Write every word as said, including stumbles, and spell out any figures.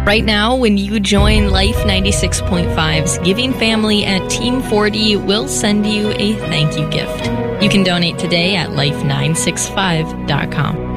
Right now, when you join Life ninety-six point five's Giving Family at Team forty, we'll send you a thank you gift. You can donate today at life nine six five dot com.